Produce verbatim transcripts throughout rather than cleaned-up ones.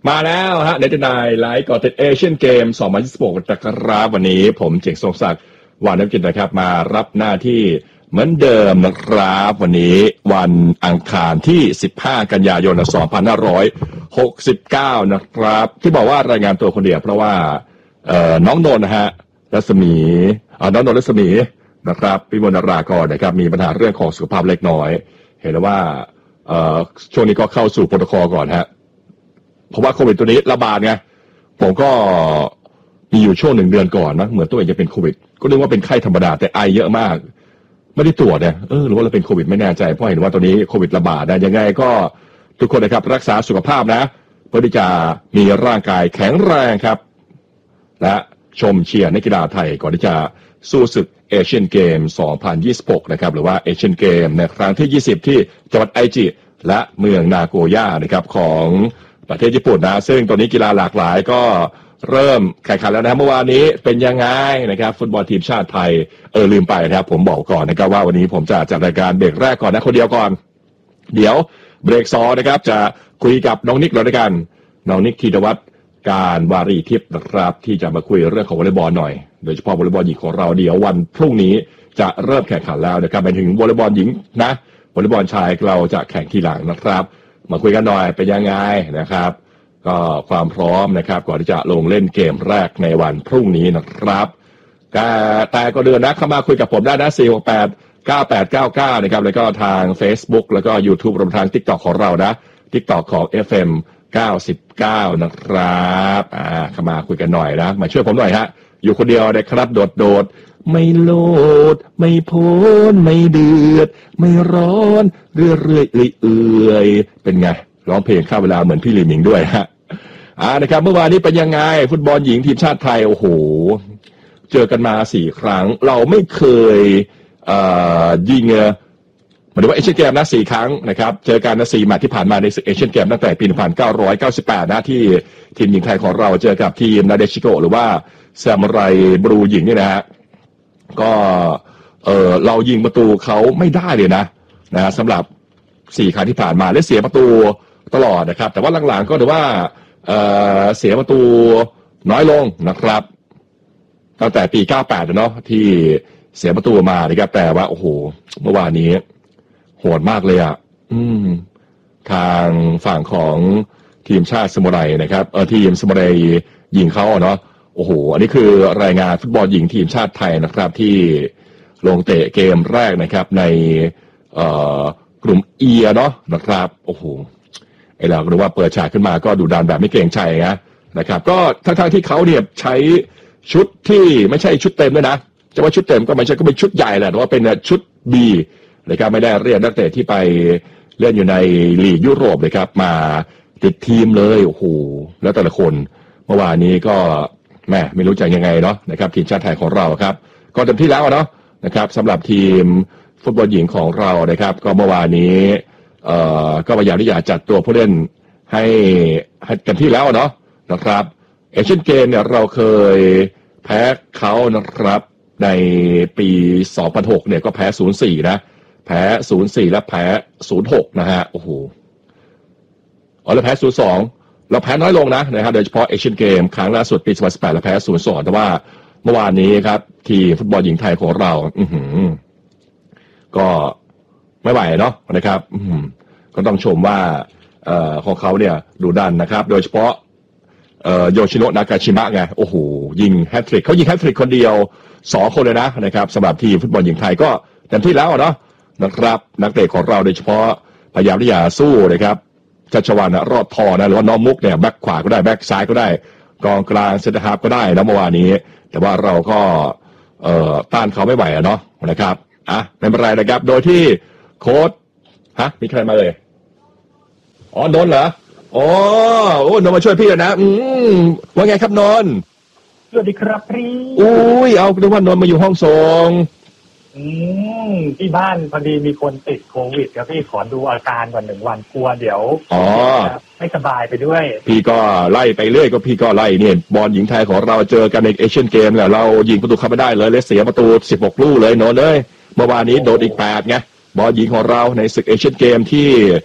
มาแล้วฮะเดนายไลฟ์ก่อนติดเอเชียนเกมสองพันยี่สิบหกนะครับวันนี้ผมเจ๋งทรงศักดิ์วานน้ำกินนะครับมารับหน้าที่เหมือนเดิมนะครับวันนี้วันอังคารที่สิบห้ากันยายนสองพันห้าร้อยหกสิบเก้านะครับที่บอกว่ารายงานตัวคนเดียวเพราะว่าเอ่อน้องนนท์นะฮะรัศมีอ่าน้องนนท์รัศมีนะครับพิมลนารากรนะครับมีปัญหาเรื่องของสุขภาพเล็กน้อยเห็นแล้วว่าเอ่อช่วงนี้ก็เข้าสู่โปรโตคอลก่อนฮะเพราะว่าโควิดตัวนี้ระบาดไงผมก็มีอยู่ช่วงหนึ่งเดือนก่อนนะเหมือนตัวเองจะเป็นโควิดก็นึกว่าเป็นไข้ธรรมดาแต่ไอเยอะมากไม่ได้ตรวจเนี่ยเออหรือว่าเราเป็นโควิดไม่แน่ใจเพราะเห็นว่าตัวนี้โควิดระบาดนะยังไงก็ทุกคนนะครับรักษาสุขภาพนะเพื่อที่จะมีร่างกายแข็งแรงครับและชมเชียร์นักกีฬาไทยก่อนที่จะสู้ศึกเอเชียนเกมสองพันยี่สิบหกนะครับหรือว่าเอเชียนเกมในครั้งที่ยี่สิบที่จังหวัดไอจิและเมืองนาโกย่านะครับของประเทศญี่ปุ่นนะซึ่งตอนนี้กีฬาหลากหลายก็เริ่มแข่งขันแล้วนะเมื่อวานนี้เป็นยังไงนะครับฟุตบอลทีมชาติไทยเออลืมไปนะครับผมบอกก่อนนะครับว่าวันนี้ผมจะจัดรายการเบรกแรกก่อนนะคนเดียวก่อนเดี๋ยวเบรกสองนะครับจะคุยกับน้องนิกเราด้วยกันน้องนิกธีรวัฒน์การวารีทิพย์นะครับที่จะมาคุยเรื่องของวอลเลย์บอลหน่อยโดยเฉพาะวอลเลย์บอลหญิงของเราเดี๋ยววันพรุ่งนี้จะเริ่มแข่งขันแล้วนะครับไปถึงวอลเลย์บอลหญิงนะวอลเลย์บอลชายเราจะแข่งทีหลังนะครับมาคุยกันหน่อยเป็นยังไงนะครับก็ความพร้อมนะครับก่อนที่จะลงเล่นเกมแรกในวันพรุ่งนี้นะครับแต่แต่ก็เดือนนะเข้ามาคุยกับผมได้นะสี่หกแปดเก้าแปดเก้าเก้านะครับแล้วก็ทาง Facebook แล้วก็ YouTube รวมทาง TikTok ของเรานะ TikTok ของ เอฟ เอ็ม เก้าสิบเก้านะครับอ่าเข้ามาคุยกันหน่อยนะมาช่วยผมหน่อยฮะอยู่คนเดียวนะครับโดดโดดไม่โลดไม่พ้นไม่เดือดไม่ร้อนเรื่อยเรื่อยเอื่อยเป็นไงร้องเพลงเข้าเวลาเหมือนพี่ลีมิงด้วยฮะอ่านะครับเมื่อวานนี้เป็นยังไงฟุตบอลหญิงทีมชาติไทยโอ้โหเจอกันมาสี่ครั้งเราไม่เคยเอ่อยิงหมายถึงว่าเอเชียนเกมนะสี่ครั้งนะครับเจอกันนะสี่แมตช์ที่ผ่านมาในศึกเอเชียนเกมตั้งแต่ปีหนึ่งพันเก้าร้อยเก้าสิบแปดนะที่ทีมหญิงไทยของเราเจอกับทีมนาเดชิโกหรือว่าซามูไรบลูหญิงนี่นะฮะก็เออเรายิงประตูเขาไม่ได้เลยนะนะสำหรับสี่ครั้งที่ผ่านมาและเสียประตูตลอดนะครับแต่ว่าหลังๆก็ถือว่าเอ่อเสียประตูน้อยลงนะครับตั้งแต่ปีเก้าสิบแปดเนาะที่เสียประตูมานะครับแต่ว่าโอ้โหเมื่อวานนี้โหดมากเลยอ่ะอืมทางฝั่งของทีมชาติสมุไรนะครับเออทีมสมุไรยิงเขาเนาะโอ้โหอันนี้คือรายงานฟุตบอลหญิงทีมชาติไทยนะครับที่ลงเตะเกมแรกนะครับในเอ่อกลุ่มเอียเนาะนะครับโอ้โหไอ้เราหรือว่าเปิดฉากขึ้นมาก็ดูดันแบบไม่เกรงใจนะนะครับก็ทั้งๆที่เขาเนี่ยใช้ชุดที่ไม่ใช่ชุดเต็มด้วยนะจะว่าชุดเต็มก็ไม่ใช่ก็เป็นชุดใหญ่แหละแต่ว่าเป็นชุด B นะครับไม่ได้เรียกนักเตะที่ไปเล่นอยู่ในลีกยุโรปเลยครับมาติดทีมเลยโอ้โหแล้วแต่ละคนเมื่อวานนี้ก็แม่ไม่รู้จะยังไงเนาะนะครับทีมชาติไทยของเราครับก็เต็มที่แล้วเนาะนะครับสำหรับทีมฟุตบอลหญิงของเรานะครับก็เมื่อวานนี้เอ่อก็พยายามที่จะจัดตัวผู้เล่นให้ให้เต็มที่แล้วเนาะนะครับเอเชียนเกมเนี่ยเราเคยแพ้เขานะครับในปีสองพันหกเนี่ยก็แพ้ ศูนย์สี่ นะแพ้ ศูนย์สี่ และแพ้ ศูนย์หก นะฮะโอ้โหอ๋อแล้วแพ้ ศูนย์สอง เราแพ้น้อยลงนะนะครับโดยเฉพาะเอเชียนเกมครั้งล่าสุดปีสองพันสิบแปดเราแพ้ ศูนย์สอง แต่ว่าเมื่อวานนี้ครับทีมฟุตบอลหญิงไทยของเราอื้อหือก็ไม่ไหวเนาะนะครับอื้อหือก็ต้องชมว่าเอ่อของเขาเนี่ยดุดันนะครับโดยเฉพาะเอ่อโยชิโนะนากาชิมะไงโอ้โหยิงแฮตทริกเขายิงแฮตทริกคนเดียวสองคนเลยนะนะครับสำหรับทีมฟุตบอลหญิงไทยก็เต็มที่แล้วเนาะนะครับนักเตะของเราโดยเฉพาะพยายามที่จะสู้นะครับชัชวาลรอดทอนะหรือว่าน้องมุกเนี่ยแบ็คขวาก็ได้แบ็คซ้ายก็ได้กองกลางเซนเตอร์ฮาล์ฟก็ได้นะเมื่อวานนี้แต่ว่าเราก็เอ่อต้านเขาไม่ไหวอะเนาะนะครับอ่ะไม่เป็นไรนะครับโดยที่โค้ชฮะมีใครมาเลยอ๋อนนท์เหรออ๋อโอ้นนท์มาช่วยพี่นะอืมว่าไงครับนนท์สวัสดีครับพี่อุ้ยเอาดูว่านนท์มาอยู่ห้องส่งอืมที่บ้านพอดีมีคนติดโควิดครับพี่ขอดูอาการก่อนหนึ่งวันกลัวเดี๋ยวอ๋อไม่สบายไปด้วยพี่ก็ไล่ไปเรื่อยก็พี่ก็ไล่เนี่ยบอลหญิงไทยของเราเจอกันในเอเชียนเกมเนี่ยเรายิงประตูเข้าไม่ได้เลยเลยเสียประตูสิบหกลูกเลยนนท์เลยเมื่อวานนี้โดนอีกแปดไงบอลหญิงของเราในศึกเอเชียนเกมที่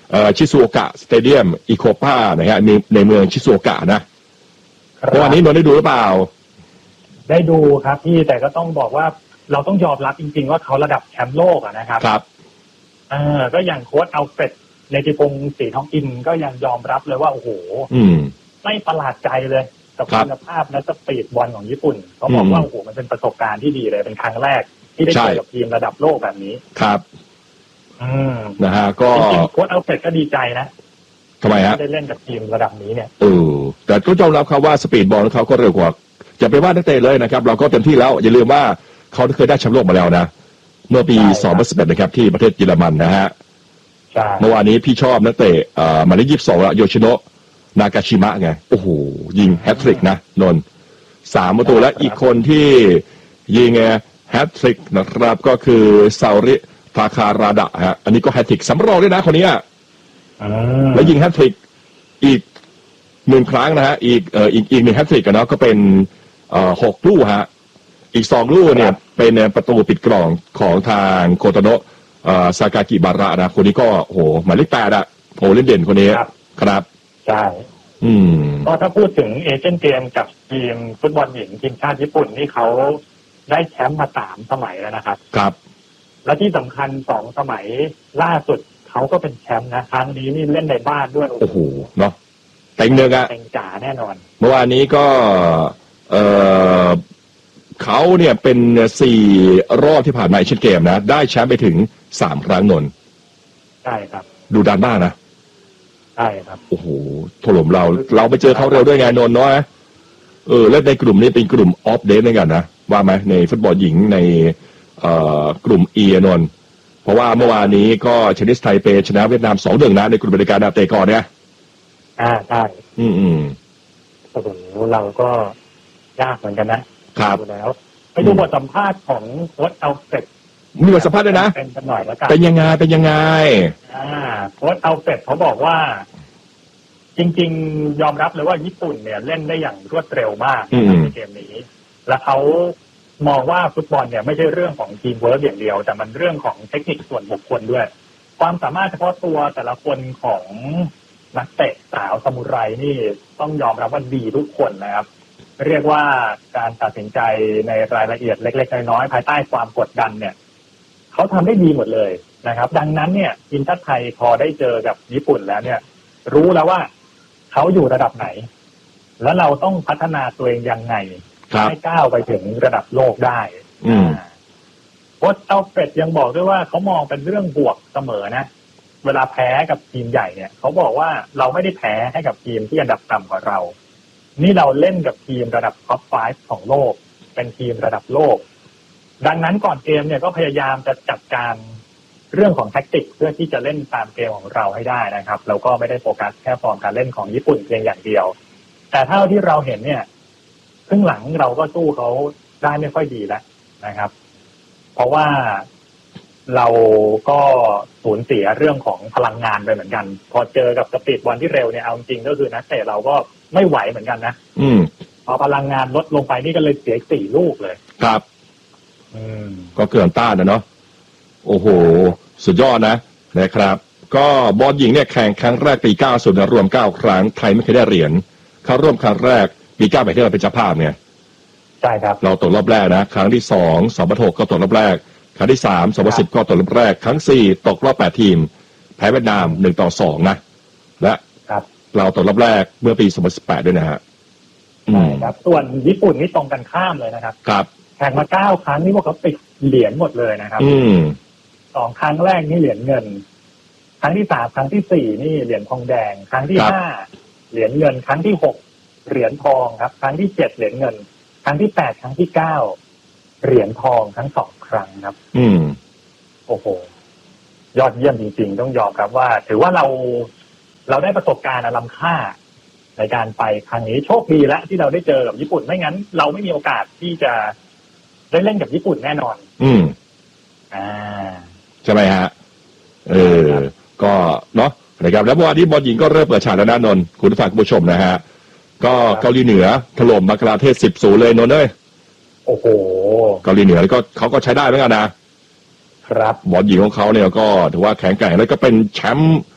ชิซูโอกะสเตเดียมอิโคปานะฮะในในเมืองชิซูโอกะนะเมื่อวานนี้นนท์ได้ดูหรือเปล่าได้ดูครับพี่แต่ก็ต้องบอกว่าเราต้องยอมรับจริงๆว่าเขาระดับแชมป์โลกอะนะครับครับเออก็อย่างโค้ชอัลเฟรดในติพงศ์ศรีทองอินก็ยังยอมรับเลยว่าโอ้โหไม่ประหลาดใจเลยกับคุณภาพและสปีดบอลของญี่ปุ่นเขาบอกว่าโอ้โหมันเป็นประสบการณ์ที่ดีเลยเป็นครั้งแรกที่ได้เจอกับทีมระดับโลกแบบนี้ครับอืมนะฮะก็จริงๆโค้ชอัลเฟรดก็ดีใจนะทำไมฮะได้เล่นกับทีมระดับนี้เนี่ยเออแต่ก็ยอมรับครับว่าสปีดบอลเขาก็เร็วกว่าจะไปว่านักเตะเลยนะครับเราก็เต็มที่แล้วอย่าลืมว่าเขาเคยได้แชมป์โลกมาแล้วนะเมื่อปีสองพันสิบเอ็ดนะครับที่ประเทศเยอรมันนะฮะเมื่อวานนี้พี่ชอบนักเตะเอ่อหมายเลขยี่สิบสองละโยชิโนะนากาชิมะไงโอ้โหยิงแฮตทริกนะนนท์สามประตูและอีกคนที่ยิงแฮตทริกนะครับก็คือซาริทาคาราดะฮะอันนี้ก็แฮตทริกสำรองด้วยนะคนนี้แล้วยิงแฮตทริกอีกหนึ่งครั้งนะฮะอีกเอ่ออีกอีกหนึ่งแฮตทริกกันเนาะก็เป็นเอ่อหกลูกฮะอีกสองลูกเนี่ยเป็นประตูปิดกล่องของทางโคโตโนะซากากิบาระนะคนนี้ก็โหหมายเลขแปดอะโหเล่นเด่นคนนี้ครับใช่อืมก็ถ้าพูดถึงเอเชียนเกมกับทีมฟุตบอลหญิงทีมชาติญี่ปุ่นนี่เขาได้แชมป์มาสามสมัยแล้วนะครับครับและที่สำคัญสองสมัยล่าสุดเขาก็เป็นแชมป์นะครั้งนี้นี่เล่นในบ้านด้วยโอ้โหเนาะเต็งเนื้อเต็งจ๋าแน่นอนเมื่อวานนี้ก็เออเขาเนี่ยเป็นสี่รอบที่ผ่านมาเอเชียนเกมนะได้แชมป์ไปถึงสามครั้งนนใช่ครับดูดันบ้างนะใช่ครับโอ้โหถล่มเราเราไปเจอเขาเร็วด้วยไงนนท์เนาะเออและในกลุ่มนี้เป็นกลุ่มออฟเดทด้วยกันนะว่าไหมในฟุตบอลหญิงในเอ่อกลุ่มเอนนท์เพราะว่าเมื่อวานนี้ก็ชนิสไทเปชนะเวียดนามสองหนึ่งนะในกลุ่มบริการนาเตะก่อนเนี่ยอ่าใช่อืมอืมโอ้โหเราก็ยากเหมือนกันนะครับแล้วไปดูบทสัมภาษณ์ของโค้ชอัลเฟรดมีบทสัมภาษณ์ด้วยนะเป็นกันหน่อยแล้วกันเป็นยังไงเป็นยังไงอ่าโค้ชอัลเฟรดเขาบอกว่าจริงๆยอมรับเลยว่าญี่ปุ่นเนี่ยเล่นได้อย่างรวดเร็วมากในเกมนี้และเขามองว่าฟุตบอลเนี่ยไม่ใช่เรื่องของทีมเวิร์กอย่างเดียวแต่มันเรื่องของเทคนิคส่วนบุคคลด้วยความสามารถเฉพาะตัวแต่ละคนของนักเตะสาวซามูไรนี่ต้องยอมรับว่าดีทุกคนนะครับเรียกว่าการตัดสินใจในรายละเอียดเล็กๆน้อยๆภายใต้ความกดดันเนี่ยเขาทำได้ดีหมดเลยนะครับดังนั้นเนี่ยทีมชาติไทยพอได้เจอกับญี่ปุ่นแล้วเนี่ยรู้แล้วว่าเขาอยู่ระดับไหนแล้วเราต้องพัฒนาตัวเองยังไงให้ก้าวไปถึงระดับโลกได้โค้ชอัลเฟรดยังบอกด้วยว่าเขามองเป็นเรื่องบวกเสมอนะเวลาแพ้กับทีมใหญ่เนี่ยเขาบอกว่าเราไม่ได้แพ้ให้กับทีมที่อันดับต่ำกว่าเรานี่เราเล่นกับทีมระดับท็อปไฟว์ของโลกเป็นทีมระดับโลกดังนั้นก่อนเกมเนี่ยก็พยายามจะจัดการเรื่องของแทคติกเพื่อที่จะเล่นตามเกมของเราให้ได้นะครับแล้วก็ไม่ได้โฟกัสแค่ฟอร์มการเล่นของญี่ปุ่นเพียงอย่างเดียวแต่เท่าที่เราเห็นเนี่ยครึ่งหลังเราก็สู้เขาได้ไม่ค่อยดีแล้วนะครับเพราะว่าเราก็สูญเสียเรื่องของพลังงานไปเหมือนกันพอเจอกับสปีดบอลที่เร็วเนี่ยเอาจริงก็คือนักเตะเราก็ไม่ไหวเหมือนกันนะอืมพอพลังงานลดลงไปนี่ก็เลยเสียสี่ลูกเลยครับอืมก็เกินต้านนะเนาะโอ้โหสุดยอดนะนะครับก็บอลหญิงเนี่ยแข่งครั้งแรกปีเก้าสิบรวมเก้าครั้งไทยไม่เคยได้เหรียญเข้าร่วมครั้งแรกปีเก้าไปที่เราเป็นเจ้าภาพเนี่ยใช่ครับเราตกรอบแรกนะครั้งที่สองสองพันหกก็ตกรอบแรกครั้งที่สามสองพันสิบก็ตกรอบแรกครั้งสี่ตกรอบแปดทีมแพ้เวียดนามหนึ่งต่อสองนะและเราตกรอบแรกเมื่อปีสองพันสิบแปดด้วยนะฮะใช่ครับส่วนญี่ปุ่นนี่ตรงกันข้ามเลยนะครับครับแข่งมาเก้าครั้งนี่พวกเขาติดเหรียญหมดเลยนะครับอืมสองครั้งแรกนี่เหรียญเงินครั้งที่สามครั้งที่สี่นี่เหรียญทองแดงครั้งที่ห้าเหรียญเงินครั้งที่หกเหรียญทองครับครั้งที่เจ็ดเหรียญเงินครั้งที่แปดครั้งที่เก้าเหรียญทองทั้งสองครั้งครับอืมโอ้โหยอดเยี่ยมจริงๆต้องยอมครับว่าถือว่าเราเราได้ประสบการณ์ล้ำค่าในการไปครั้งนี้โชคดีแล้วที่เราได้เจอกับญี่ปุ่นไม่งั้นเราไม่มีโอกาสที่จะได้เล่นกับญี่ปุ่นแน่นอนอืมอ่าใช่ไหมฮะเออก็เนาะนะครับแล้วเมื่อวานนี้บอลหญิงก็เริ่มเปิดฉากแล้วนะนนท์คุณผู้ฟังคุณผู้ชมนะฮะก็เกาหลีเหนือถล่มบังกลาเทศสิบศูนย์เลยนนท์เอ้ยโอ้โหเกาหลีเหนือก็เขาก็ใช้ได้เหมือนกันนะครับบอลหญิงของเขาเนี่ยก็ถือว่าแข็งแกร่งแล้วก็เป็นแชมป์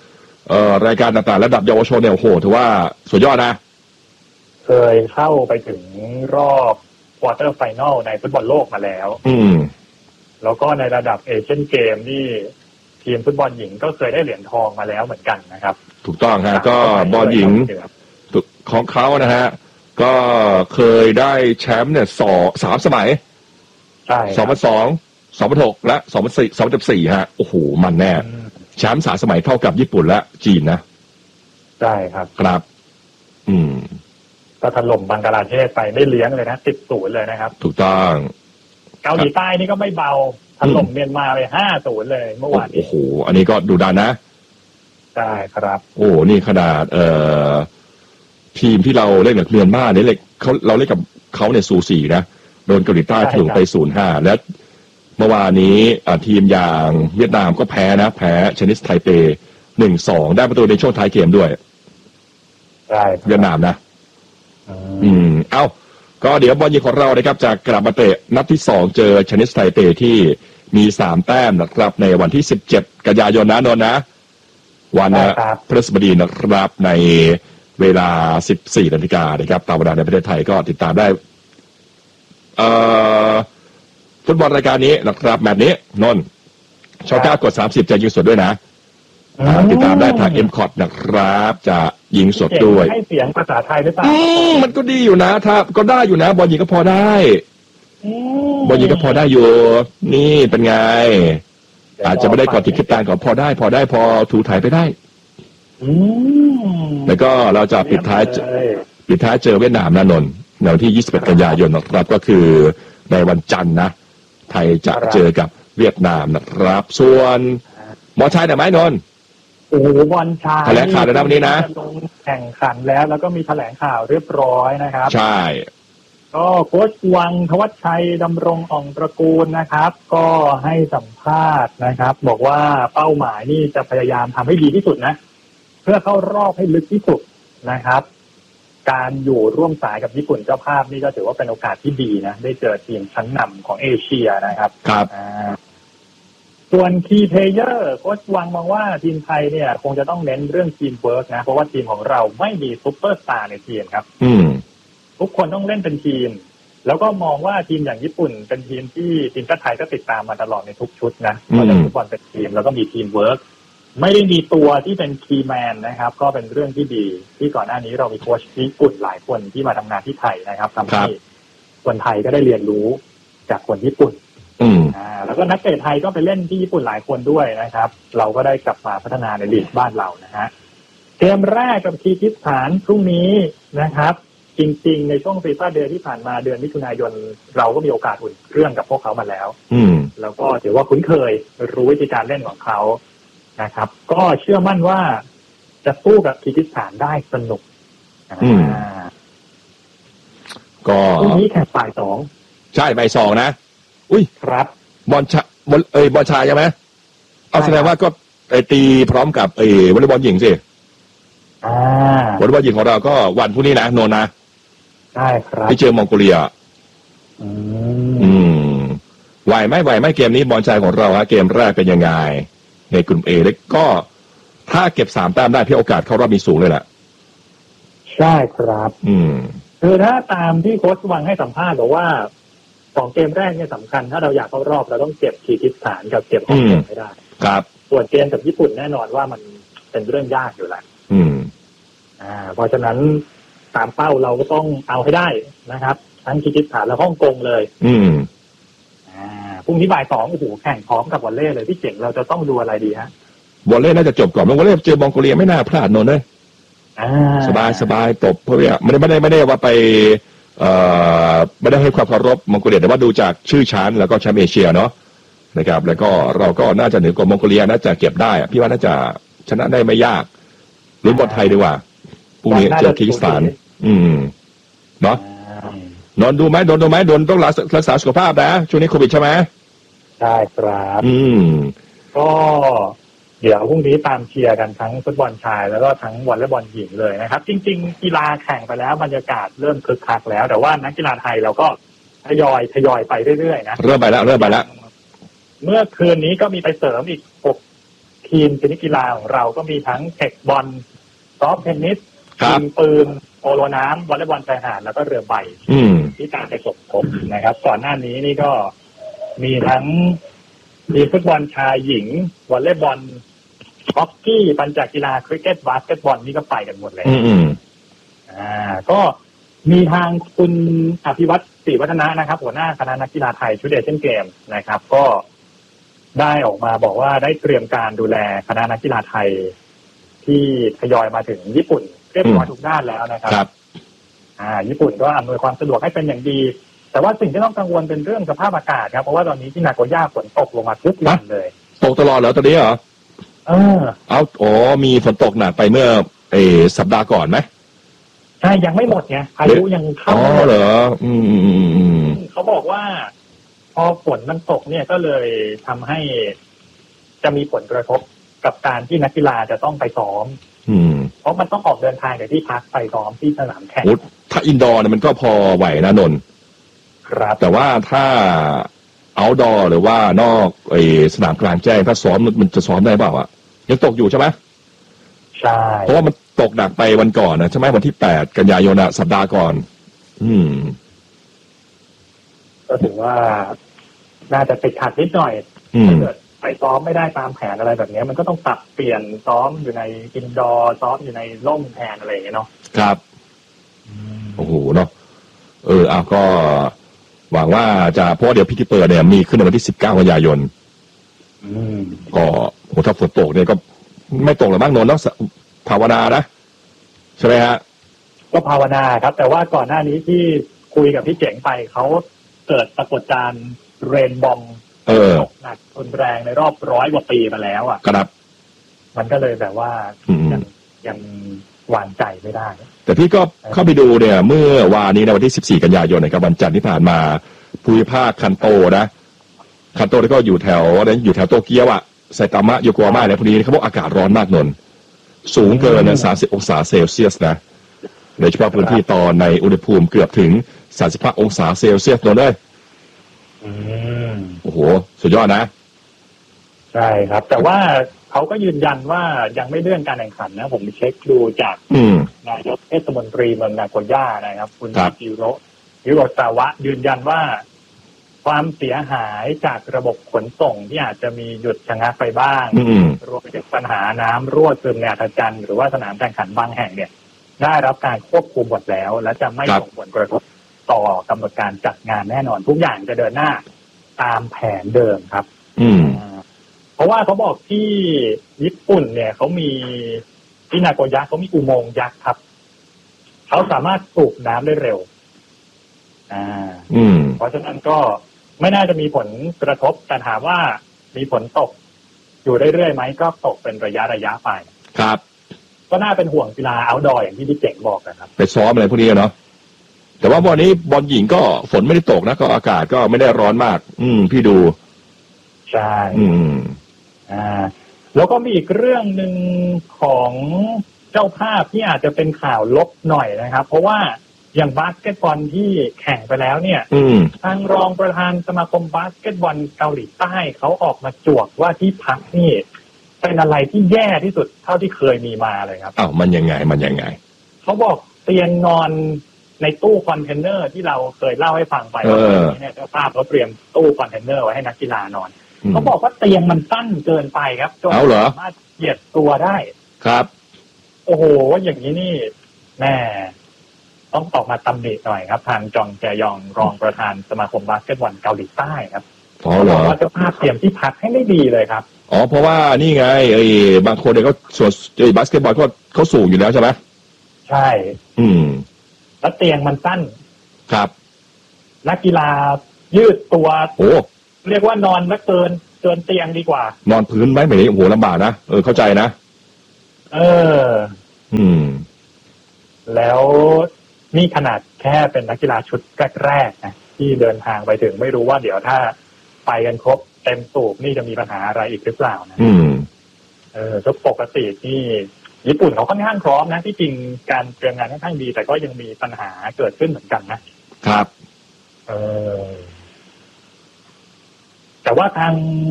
เอ่อรายการต่างๆระดับเยาวชนเนี่ยโอ้โหถือว่าสุดยอดนะเคยเข้าไปถึงรอบควอเตอร์ไฟนอลในฟุตบอลโลกมาแล้วอืมแล้วก็ในระดับเอเชียนเกมนี่ทีมฟุตบอลหญิงก็เคยได้เหรียญทองมาแล้วเหมือนกันนะครับถูกต้องฮะก็บอลหญิงของเขานะฮะก็เคยได้แชมป์เนี่ยสองสามสมัยใช่สองพันสองสองพันหกและสองพันสี่สองพันสี่ฮะโอ้โหมันแน่แชมป์สามสมัยเท่ากับญี่ปุ่นและจีนนะใช่ครับครับอืมก็ถล่มบังกลาเทศไปไม่เลี้ยงเลยนะสิบศูนย์เลยนะครับถูกต้องเกาหลีใต้นี่ก็ไม่เบาถล่มเมียนมาไปห้าศูนย์เลยเมื่อวานนี้โอ้โหอันนี้ก็ดูดันนะใช่ครับโอ้นี่ขนาดเอ่อทีมที่เราเล่นกับเมียนมาเนี่ยเล็กเขาเราเล่นกับเขาเนี่ยสูสีนะโดนเกาหลีใต้ถล่มไปศูนย์ห้าและเมื่อวานนี้ทีมอย่างเวียดนามก็แพ้นะแพ้ชนิสไทเปหนึ่งสองได้ประตูในช่วงท้ายเกมด้วยใช่เวียดนามนะอืมเอ้าก็เดี๋ยวบอลหญิงของเรานะครับจะกลับมาเตะนัดที่สองเจอชนิสไทเปที่มีสามแต้มนะครับในวันที่สิบเจ็ดกันยายนนะนนนะวันพฤหัสบดีนะครับในเวลาสิบสี่นาฬิกานะครับตามเวลาในประเทศไทยก็ติดตามได้เอ่อฟุตบอลรายการนี้นะครับแมตช์นี้นนช่องเก้ากดสามสิบจะยิงสดด้วยนะติดตามได้ทาง เอ็ม คอท นะครับจะยิงสดด้วยให้เสียงภาษาไทยหรือเปล่ามันก็ดีอยู่นะถ้าก็ได้อยู่นะบอลยิงก็พอได้บอลยิงก็พอได้อยู่นี่เป็นไงอาจจะไม่ได้กอดติดคิดตานก่อนพอได้พอได้พอถูถ่ายไปได้แล้วก็เราจะปิดท้ายปิดท้ายเจอเวียดนามนะนนในวันที่ยี่สิบเอ็ดกันยายนนะครับก็คือในวันจันทร์นะไทยจะเจอกับเวียดนามนะครับส่วนบอลชายเนี่ยไหมนนโอ้โหบอลชายแถลงข่าวแล้ววันนี้นะแข่งขันแล้วแล้วก็มีแถลงข่าวเรียบร้อยนะครับใช่ก็โค้ชวังธวัชชัยดำรงอ่องตระกูลนะครับก็ให้สัมภาษณ์นะครับบอกว่าเป้าหมายนี่จะพยายามทำให้ดีที่สุดนะเพื่อเข้ารอบให้ลึกที่สุดนะครับการอยู่ร่วมสายกับญี่ปุ่นเจ้าภาพนี่ก็ถือว่าเป็นโอกาสที่ดีนะได้เจอทีมชั้นนำของเอเชียนะครับครับส่วนคีย์เพลเยอร์โค้ชวังมองว่าทีมไทยเนี่ยคงจะต้องเน้นเรื่องทีมเวิร์กนะเพราะว่าทีมของเราไม่มีซุปเปอร์สตาร์ในทีมครับอืมทุกคนต้องเล่นเป็นทีมแล้วก็มองว่าทีมอย่างญี่ปุ่นเป็นทีมที่ทีมชาติไทยก็ติดตามมาตลอดในทุกชุดนะว่าจะฟุตบอลเป็นทีมแล้วก็มีทีมเวิร์กไม่ได้มีตัวที่เป็นคีย์แมนนะครับก็เป็นเรื่องที่ดีที่ก่อนหน้านี้เรามีโค้ชญี่ปุ่นหลายคนที่มาทำงานที่ไทยนะครับทำให้คนไทยก็ได้เรียนรู้จากคนญี่ปุ่นอ่าแล้วก็นักเตะไทยก็ไปเล่นที่ญี่ปุ่นหลายคนด้วยนะครับเราก็ได้กลับมาพัฒนาในลีกบ้านเรานะฮะเกมแรกกับคีร์กิสถานพรุ่งนี้นะครับจริงๆในช่วงฟีฟ่าเดย์ที่ผ่านมาเดือนมิถุนายนเราก็มีโอกาสอุ่นเครื่องกับพวกเขามาแล้วแล้วก็ถือว่าคุ้นเคยรู้วิธีการเล่นของเขานะครับก็เชื่อมั่นว่าจะสู้กับคีร์กิสถานได้สนุกก็พรุ่งนี้แข่งบ่ายสองใช่บ่ายสองนะอุ้ยครับบอลชาบอลเอ้ยบอลชายใช่ไหมเอาแสดงว่าก็ไอตีพร้อมกับไอ้วอลเลย์บอลหญิงสิอ่าวอลเลย์บอลหญิงของเราก็วันพรุ่งนี้นะโนนะใช่ครับที่เจอมองโกเลียอืมอืมไหวไหมไหวไหมเกมนี้บอลชายของเราฮะเกมแรกเป็นยังไงในกลุ่มเอแล้วก็ถ้าเก็บสามแต้มได้พี่โอกาสเข้ารอบมีสูงเลยแหละใช่ครับอืมคือถ้าตามที่โค้ชวังให้สัมภาษณ์บอกว่าสองเกมแรกเนี่ยสำคัญถ้าเราอยากเข้ารอบเราต้องเก็บคีร์กิสถานกับเก็บฮ่องกงให้ได้ครับส่วนเกมกับญี่ปุ่นแน่นอนว่ามันเป็นเรื่องยากอยู่แล้วอืมอ่าเพราะฉะนั้นตามเป้าเราก็ต้องเอาให้ได้นะครับทั้งคีร์กิสถานและฮ่องกงเลยอืมอ่าพรุ่งนี้บ่ายสองโอ้โหแข่งพร้อมกับวอลเลย์เลยพี่เจ๋งเราจะต้องดูอะไรดีฮะวอลเลย์น่าจะจบก่อนวอลเลย์เจอมองโกเลียไม่น่าพลาดโน่นเลยสบายสบายตบเพราะว่าไม่ได้ไม่ได้ไม่ได้ว่าไปเอ่อไม่ได้ให้ความเคารพมองโกเลียแต่ว่าดูจากชื่อชั้นแล้วก็แชมป์เอเชียเนาะนะครับแล้วก็เราก็น่าจะเหนือกว่ามองโกเลียน่าจะเก็บได้พี่ว่าน่าจะชนะได้ไม่ยากลุ้นบอลไทยดีกว่าพรุ่งนี้เจอคีร์กิสถานอืมเนาะนอนดูไหมโดนดูไหมโดนต้องรักษาสุขภาพนะช่วงนี้โควิดใช่ไหมใช่ครับอืมก็เดี๋ยวพรุ่งนี้ตามเชียร์กันทั้งฟุตบอลชายแล้วก็ทั้งวอลเลย์บอลหญิงเลยนะครับจริงๆกีฬาแข่งไปแล้วบรรยากาศเริ่มคึกคักแล้วแต่ว่านักกีฬาไทยเราก็ทยอยทยอยไปเรื่อยๆนะเริ่มไปแล้วเริ่มไปแล้วเมื่อคืนนี้ก็มีไปเสริมอีกหกททีมชนิดกีฬาของเราก็มีทั้งเทคบอลซอฟต์เทนนิสครัยิบงปืนโปโลน้ำวอลเลย์บอลชายหาดแล้วก็เรือใบอืมที่การไปสมทบนะครับ ก่อนหน้านี้นี่ก็มีทั้งมีฟุตบอลชายหญิงวอลเลย์บอลฮอกกี้ปัญจกีฬาคริกเก็ตบาสเกตบอลนี่ก็ไปกันหมดเลยอืมอืมอ่าก็มีทางคุณอภิวัตรศรีวัฒนะนะครับหัวหน้าคณะนักกีฬาไทยชุดเอเชียนเกมนะครับ ก็ได้ออกมาบอกว่าได้เตรียมการดูแลคณะนักกีฬาไทยที่ทยอยมาถึงญี่ปุ่นเรียบร้อยทุกด้านแล้วนะครับครับอ่าญี่ปุ่นก็อำนวยความสะดวกให้เป็นอย่างดี แต่ว่าสิ่งที่ต้องกังวลเป็นเรื่องสภาพอากาศครับเพราะว่าตอนนี้ที่นาโกย่าฝนตกลงมาทุกวันเลยตกตลอดเหรอตอนนี้เหรอเออเอาอ๋อมีฝนตกหนักไปเมื่อเออสัปดาห์ก่อนไหมใช่ยังไม่หมดไงพายุยังเข้าอ๋อไม่หมดเหรออืมอืมอืมอืมเขาบอกว่า พอฝนมันตกเนี่ยก็เลยทำให้จะมีผลกระทบกับการที่นักกีฬาจะต้องไปซ้อมอืมเพราะมันต้องออกเดินทางจากที่พักไปซ้อมที่สนามแข่งโอ้ถ้าอินดอร์เนี่ยมันก็พอไหวนะนนท์ครับแต่ว่าถ้าเอาท์ดอร์หรือว่านอกไอสนามกลางแจ้งถ้าซ้อมมันจะซ้อมได้เปล่าอ่ะยังตกอยู่ใช่ไหมใช่เพราะว่ามันตกหนักไปวันก่อนนะใช่ไหมวันที่แปดกันยายนอะสัปดาห์ก่อน อืมก็ถือว่าน่าจะติดขัดนิดหน่อยอืมถ้าเกิดไปซ้อมไม่ได้ตามแผนอะไรแบบนี้มันก็ต้องปรับเปลี่ยนซ้อมอยู่ในอินดอร์ซ้อมอยู่ในร่มแทนอะไรอย่างเงี้ยเนาะครับโอ้โหเนาะเออเอาก็หวังว่าจะเพราะเดี๋ยวพิธีเปิดเนี่ยมีขึ้นในวันที่สิบเก้ากันยายนอืมก็โหถ้าฝนตกเนี่ยก็ไม่ตกหรอกบ้างนนท์แล้วภาวนานะใช่ไหมฮะก็ภาวนาครับ แต่ว่าก่อนหน้านี้ที่คุยกับพี่เจ๋งไปเขาเกิดปรากฏการณ์เรนบอมเออตกหนักรุนแรงในรอบร้อยกว่าปีมาแล้วอ่ะครับมันก็เลยแบบว่าอืมยังยังวางใจไม่ได้แต่พี่ก็เข้าไปดูเนี่ยเมื่อวานนี้ในวันที่สิบสี่กันยายนนะครับวันจันทร์ที่ผ่านมาภูมิภาคคันโตนะคันโตแล้วก็อยู่แถวนั้นอยู่แถวโตเกียวอะไซตามะโยโกฮาม่าเนี่ยพอดีเขาบอกอากาศร้อนมากนนท์สูงเกินสามสิบองศาเซลเซียสนะโดยเฉพาะพื้นที่ตอนในอุณหภูมิเกือบถึงสามสิบห้าองศาเซลเซียสนนท์เลยอืมโอ้โหสุดยอดนะใช่ครับ แต่ว่าเขาก็ยืนยันว่ายังไม่เลื่อนการแข่งขันนะ ผมเช็คดูจากอืมนายกเทศมนตรีเมืองนาโกย่านะครับ คุณครับจิโรฮิโรซาวะยืนยันว่า ความเสียหายจากระบบขนส่งที่อาจจะมีหยุดชะงักไปบ้างอืมรวมไปถึงปัญหาน้ำรั่วซึมในอัธจันทร์หรือว่าสนามแข่งขันบางแห่งเนี่ย ได้รับการควบคุมหมดแล้ว และจะไม่ส่งผลกระทบต่อกำหนดการจัดงานแน่นอน ทุกอย่างจะเดินหน้าตามแผนเดิมครับอืมเพราะว่าเขาบอกที่ญี่ปุ่นเนี่ยเขามีที่นาโกย่าเขามีอุโมงค์ยักษ์ครับเขาสามารถสูบน้ำได้เร็ว อ่าอืมเพราะฉะนั้นก็ไม่น่าจะมีผลกระทบแต่ถามว่ามีฝนตกอยู่เรื่อยๆไหมก็ตกเป็นระยะระยะไปครับก็น่าเป็นห่วงกีฬาเอาท์ดอร์อย่างที่พี่เจ๋งบอกนะครับไปซ้อมอะไรพวกนี้เนาะแต่ว่าวันนี้บอลหญิงก็ฝนไม่ได้ตกนะก็อากาศก็ไม่ได้ร้อนมาก อืม พี่ดูใช่อืมอ่าแล้วก็มีอีกเรื่องหนึ่งของเจ้าภาพที่อาจจะเป็นข่าวลบหน่อยนะครับ เพราะว่าอย่างบาสเกตบอลที่แข่งไปแล้วเนี่ยอืมทางรองประธานสมาคมบาสเกตบอลเกาหลีใต้เขาออกมาจวกว่าที่พักนี่เป็นอะไรที่แย่ที่สุดเท่าที่เคยมีมาเลยครับอ้าวมันยังไงมันยังไงเขาบอกเตียงนอนในตู้คอนเทนเนอร์ที่เราเคยเล่าให้ฟังไปว่าเออเนี่ยเจ้าภาพเขาเตรียมตู้คอนเทนเนอร์ไว้ให้นักกีฬานอนอืมเขาบอกว่าเตียงมันสั้นเกินไปครับจนเอาเหรอสามารถเหยียดตัวได้ครับโอ้โหอย่างนี้นี่แม่ต้องออกมาตำหนิหน่อยครับ ทางจองแจยองรองประธานสมาคมบาสเกตบอลเกาหลีใต้ครับอ๋อเขาเหรบออกว่าเจ้าภาพเตรียมที่พักให้ไม่ดีเลยครับอ๋อเพราะว่านี่ไงไอ้บางคนเนี่ยเขาส่วนไอ้บาสเกตบอลเขาเขาสูงอยู่แล้วใช่ไหมใช่อืมแล้วเตียงมันสั้นครับนักกีฬายืดตัวโอ้เรียกว่านอนละเกินเกินเตียงดีกว่านอนพื้นไหมแบบนี้โอ้โหลำบากนะเออเข้าใจนะเอออืมแล้วนี่ขนาดแค่เป็นนักกีฬาชุดแรกๆนะที่เดินทางไปถึงไม่รู้ว่าเดี๋ยวถ้าไปกันครบเต็มสูบนี่จะมีปัญหาอะไรอีกหรือเปล่านะอืมเออก็ปกติที่ญี่ปุ่นเขาค่อนข้างพร้อมนะที่จริงการเตรียมงานค่อนข้างดี แต่ก็ยังมีปัญหาเกิดขึ้นเหมือนกันนะครับ เออแต่ว่าทาง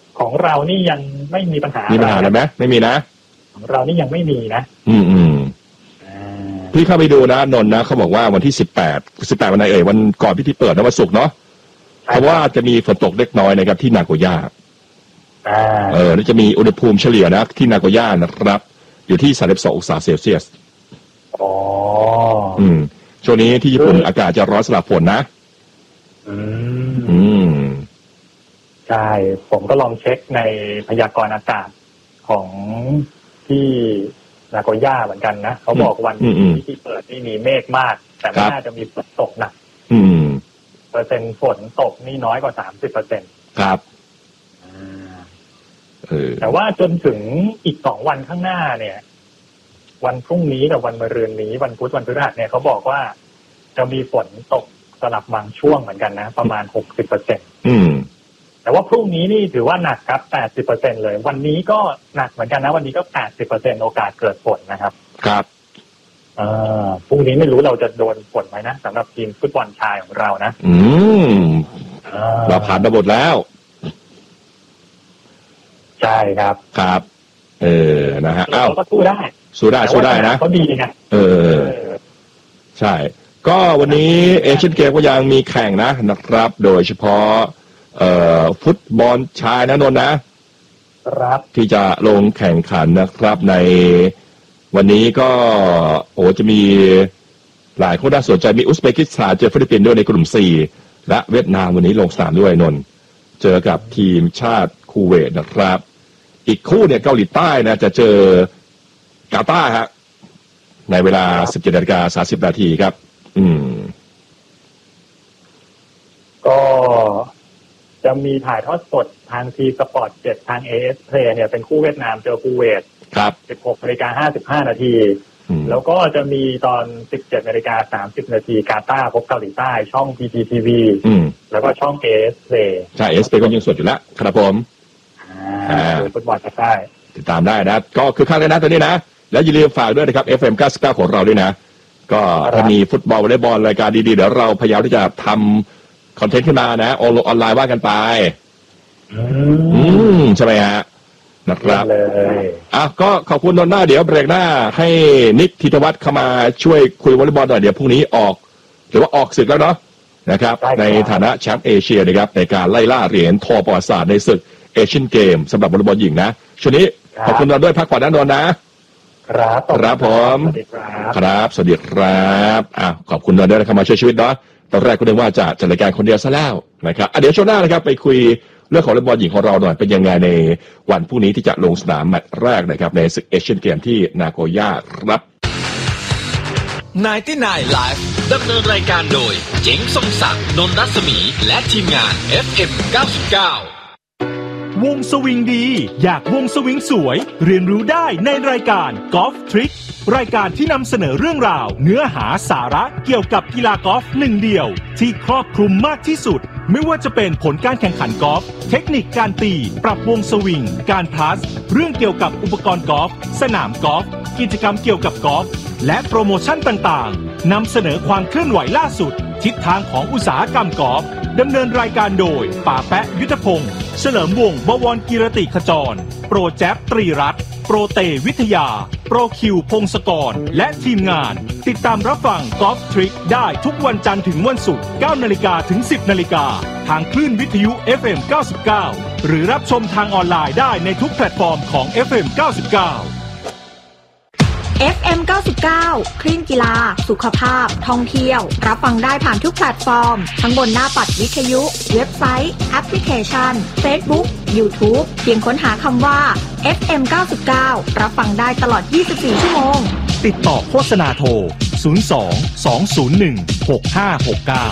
ของเรานี่ยังไม่มีปัญหามีปัญหาอะไรไหมไม่มีนะของเรานี่ยังไม่มีนะอืมอืมพี่เข้าไปดูนะนนท์นะเขาบอกว่าวันที่สิบแปดสิบแปดวันไหนเอ่ยวันก่อนพิธีเปิดนะวันศุกร์เนาะเพราะว่าจะมีฝนตกเล็กน้อยนะครับที่นาโกย่าเออแล้วจะมีอุณหภูมิเฉลี่ยนะที่นาโกย่านะครับอยู่ที่สามสิบสององศาเซลเซียสอ๋ออืมช่วงนี้ที่ญี่ปุ่นอากาศจะร้อนสลับฝนนะอืมอืมใช่ผมก็ลองเช็คในพยากรณ์อากาศของที่นาโกย่าเหมือนกันนะเขาบอกวันที่เปิดนี่มีเมฆมากแต่ไม่น่าจะมีฝนตกหนักเปอร์เซ็นต์ฝนตกนี่น้อยกว่าสามสิบเปอร์เซ็นต์ครับแต่ว่าจนถึงอีกสองวันข้างหน้าเนี่ยวันพรุ่งนี้กับวันมะรืนนี้วันพุธวันพฤหัสเนี่ยเขาบอกว่าจะมีฝนตกสลับบางช่วงเหมือนกันนะประมาณหกสิบเปอร์เซ็นต์แต่ว่าพรุ่งนี้นี่ถือว่าหนักครับแปดสิบเปอร์เซ็นต์เลยวันนี้ก็หนักเหมือนกันนะวันนี้ก็แปดสิบเปอร์เซ็นต์โอกาสเกิดฝนนะครับครับเอ่อพรุ่งนี้ไม่รู้เราจะโดนฝนไหมนะสำหรับทีมฟุตบอลชายของเรานะอืมเราผ่านระบบแล้วใช่ครับครับเออนะฮะอ้าวก็สู้ได้สู้ได้สู้ได้นะเขาดีไงเออใช่ก็วันนี้เอเชียนเกมก็ยังมีแข่งนะนะครับโดยเฉพาะเอ่อฟุตบอลชายนะนนท์นะครับที่จะลงแข่งขันนะครับในวันนี้ก็โอ้จะมีหลายคนน่าสนใจมีอุซเบกิสถานเจอฟิลิปปินส์ด้วยในกลุ่มสี่และเวียดนามวันนี้ลงสนามด้วยนนท์เจอกับทีมชาติคูเวตนะครับอีกคู่เนี่ยเกาหลีใต้นะจะเจอกาตาร์ฮะในเวลา สิบเจ็ดนาฬิกาสามสิบนาทีครับอืมก็จะมีถ่ายทอดสดทางทีสปอร์ตเจ็ดทาง เอ เอส Play เนี่ยเป็นคู่เวียดนามเจอคูเวตครับสิบหกนาฬิกาห้าสิบห้านาทีแล้วก็จะมีตอน สิบเจ็ดนาฬิกาสามสิบนาทีกาตาร์พบเกาหลีใต้ช่อง พี ที ที วีอืมแล้วก็ช่อง เอ เอส Play ใช่ เอ เอส Play ก็ยังสดอยู่แล้วครับผมอ่าฟุตบอลใต้ติดตามได้นะก็คือข้างเลยนะตัวนี้นะแล้วอย่าลืมฝากด้วยนะครับ เอฟ เอ็ม เก้าสิบเก้าของเราด้วยนะก็ถ้ามีฟุตบอลวอลเลย์บอลรายการดีๆเดี๋ยวเราพยายามที่จะทำคอนเทนต์ขึ้นมานะออนไลน์ว่ากันไปอืมใช่ไหมฮะนะครับเลยอ่ะก็ขอบคุณนนท์หน้าเดี๋ยวเบรกหน้าให้นิกธิตวัฒน์เข้ามาช่วยคุยวอลเลย์บอลหน่อยเดี๋ยวพรุ่งนี้ออกหรือว่าออกศึกแล้วเนาะนะครับในฐานะแชมป์เอเชียนะครับในการไล่ล่าเหรียญทองประวัติศาสตร์ในศึกเอเชียนเกมสำหรับวอลเลย์บอลหญิงนะช่วงนี้ขอบคุณนนท์ด้วยพักผ่อนนะนนท์นะครับครับผมครับสวัสดีครับอ่ะขอบคุณนนท์ด้วยที่เข้ามาช่วยชีวิตเนาะตอนแรกก็นึกว่าจะจัดรายการคนเดียวซะแล้วนะครับเดี๋ยวช่วงหน้านะครับไปคุยเรื่องของวอลเลย์บอลหญิงของเราหน่อยเป็นยังไงในวันพรุ่งนี้ที่จะลงสนามแมตช์แรกนะครับในศึกเอเชียนเกมที่นาโกย่าครับไนน์ตี้ไนน์ Live ดำเนินรายการโดยเจ๋งทรงศักดิ์นนท์รัศมีและทีมงาน เอฟ เอ็ม เก้าสิบเก้าวงสวิงดีอยากวงสวิงสวยเรียนรู้ได้ในรายการ Golf Trick รายการที่นำเสนอเรื่องราวเนื้อหาสาระเกี่ยวกับกีฬากอล์ฟหนึ่งเดียวที่ครอบคลุมมากที่สุดไม่ว่าจะเป็นผลการแข่งขันกอล์ฟเทคนิคการตีปรับวงสวิงการพลัสเรื่องเกี่ยวกับอุปกรณ์กอล์ฟสนามกอล์ฟกิจกรรมเกี่ยวกับกอล์ฟและโปรโมชั่นต่างๆนำเสนอความเคลื่อนไหวล่าสุดทิศทางของอุตสาหกรรมกอล์ฟดำเนินรายการโดยป่าแปะยุทธพงศ์เฉลิมวงศ์บวรกิรติขจรโปรแจ๊บตรีรัตน์โปรเตวิทยาโปรคิวพงศกรและทีมงานติดตามรับฟังกอล์ฟทริกได้ทุกวันจันทร์ถึงวันศุกร์ เก้านาฬิกา ถึง สิบนาฬิกาทางคลื่นวิทยุ เอฟ เอ็ม เก้าสิบเก้าหรือรับชมทางออนไลน์ได้ในทุกแพลตฟอร์มของ เอฟ เอ็ม เก้าสิบเก้าเอฟ เอ็ม เก้าสิบเก้า คลื่นกีฬาสุขภาพท่องเที่ยวรับฟังได้ผ่านทุกแพลตฟอร์มทั้งบนหน้าปัดวิทยุเว็บไซต์แอปพลิเคชัน Facebook YouTube เพียงค้นหาคำว่า เอฟ เอ็ม เก้าสิบเก้า รับฟังได้ตลอดยี่สิบสี่ชั่วโมงติดต่อโฆษณาโทรศูนย์ สอง สอง ศูนย์ หนึ่ง หก ห้า หก เก้า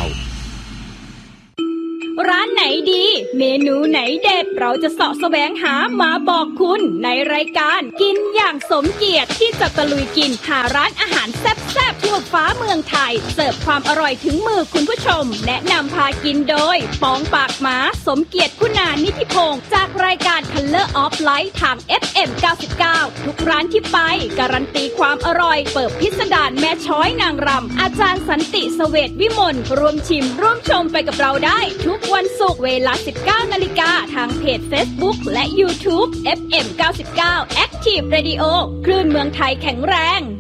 ร้านไหนดีเมนูไหนเด็ดเราจะเสาะแสวงหามาบอกคุณในรายการกินอย่างสมเกียรติที่จะตะลุยกินหาร้านอาหารแซ่บๆทั่วฟ้าเมืองไทยเสิร์ฟความอร่อยถึงมือคุณผู้ชมแนะนำพากินโดยปองปากหมาสมเกียรติคุณานิธิพงศ์จากรายการ Color of Light ทาง เอฟ เอ็ม เก้าสิบเก้าทุกร้านที่ไปการันตีความอร่อยเปิดพิสดารแม่ช้อยนางรำอาจารย์สันติเสวตวิมลร่วมชิมร่วมชมไปกับเราได้ทุกวันศุกร์เวลา สิบเก้านาฬิกา ทางเพจ Facebook และ YouTube เอฟ เอ็ม เก้าสิบเก้า Active Radio คลื่นเมืองไทยแข็งแรง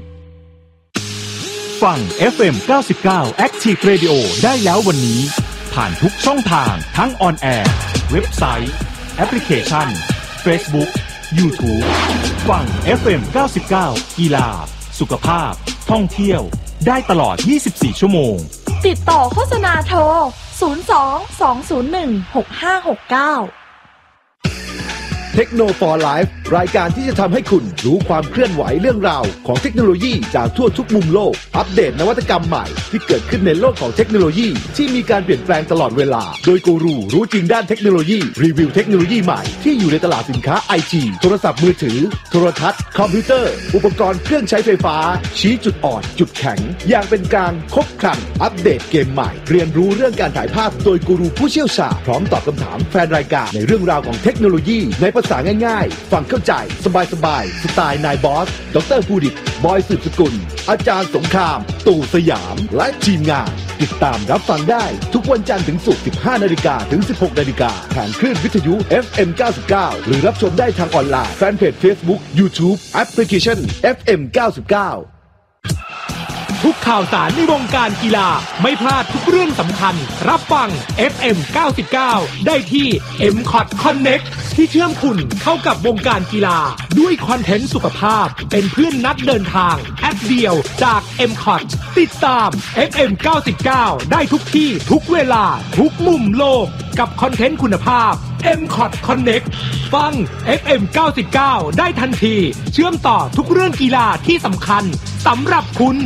ฟัง เอฟ เอ็ม เก้าสิบเก้า Active Radio ได้แล้ววันนี้ผ่านทุกช่องทางทั้งออนแอร์เว็บไซต์แอปพลิเคชัน Facebook YouTube ฟัง เอฟ เอ็ม เก้าสิบเก้า กีฬาสุขภาพท่องเที่ยวได้ตลอดยี่สิบสี่ชั่วโมงติดต่อโฆษณาโทรศูนย์ สอง สอง ศูนย์ หนึ่ง หก ห้า หก เก้าเทคโนโลยี for Life รายการที่จะทำให้คุณรู้ความเคลื่อนไหวเรื่องราวของเทคโนโลยีจากทั่วทุกมุมโลกอัปเดตนวัตกรรมใหม่ที่เกิดขึ้นในโลกของเทคโนโลยีที่มีการเปลี่ยนแปลงตลอดเวลาโดยกูรูรู้จริงด้านเทคโนโลยีรีวิวเทคโนโลยีใหม่ที่อยู่ในตลาดสินค้า ไอ ที โทรศัพท์มือถือโทรทัศน์คอมพิวเตอร์อุปกรณ์เครื่องใช้ไฟฟ้าชี้จุดอ่อนจุดแข็งอย่างเป็นกลางครบครันอัปเดตเกมใหม่เรียนรู้เรื่องการถ่ายภาพโดยกูรูผู้เชี่ยวชาญพร้อมตอบคำถามแฟนรายการในเรื่องราวของเทคโนโลยีในภาษาง่ายๆฟังเข้าใจสบายๆสไตล์นายบอสดร.ภูดิตบอยสืบสกุลอาจารย์สงครามตู่สยามและทีมงานติดตามรับฟังได้ทุกวันจันทร์ถึงศุกร์ สิบห้านาฬิกา ถึง สิบหกนาฬิกาทางคลื่นวิทยุ เอฟ เอ็ม เก้าสิบเก้า หรือรับชมได้ทางออนไลน์แฟนเพจ Facebook YouTube แอปพลิเคชัน เอฟ เอ็ม เก้าสิบเก้าทุกข่าวสารในวงการกีฬาไม่พลาดทุกเรื่องสำคัญรับฟัง เอฟ เอ็ม เก้าสิบเก้า ได้ที่ เอ็ม คอท Connect ที่เชื่อมคุณเข้ากับวงการกีฬาด้วยคอนเทนต์สุขภาพเป็นเพื่อนนัดเดินทางแอปเดียวจาก เอ็ม คอท ติดตาม เอฟ เอ็ม เก้าสิบเก้า ได้ทุกที่ทุกเวลาทุกมุมโลกกับคอนเทนต์คุณภาพ เอ็ม คอท Connect ฟัง เอฟ เอ็ม เก้าสิบเก้า ได้ทันทีเชื่อมต่อทุกเรื่องกีฬาที่สำคัญสำหรับคุณ